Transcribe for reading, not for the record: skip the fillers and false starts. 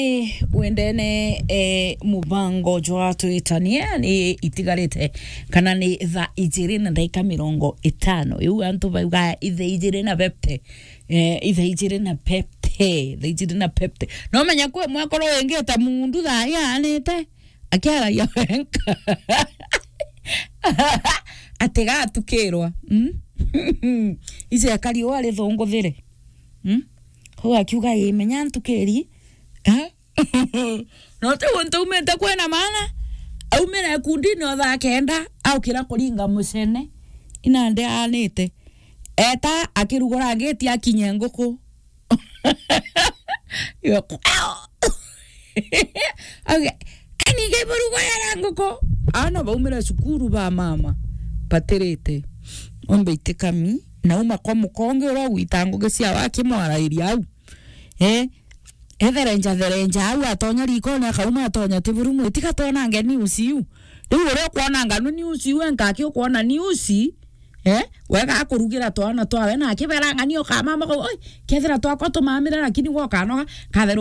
wendene mubango jwa tuitania ni itigarite kana ni tha ijiri na ndaika 50 yu antu bauga ithe ijiri na pepte ithe ijiri na pepte ithe ijiri na pepte no menya kwe mwakoro wengeta mundu tha yanite akiara ya wenka atega tukirwa ize akari wale thongothire ho akiuga imenya ntukiri no te wonto umete kwena mana au mena kundini otha kenda au kira kuringa mucene inande anite eta akirugora ngeti akinye nguku yo okay ani ge burugora nguku ana baumira cukuru ba mama paterete ombe itekami na uma kwa mukonge ora gwitango gecia wakimwarairia au Everenja au atonya riko na kauma atonya tiburu mwitika tona nge news yu uri kuona nganu news yu enkaki kuona news wega akurugira twana twawe na kibera ngani o kama mako oi kethira twakwa tumamira lakini woka no katheru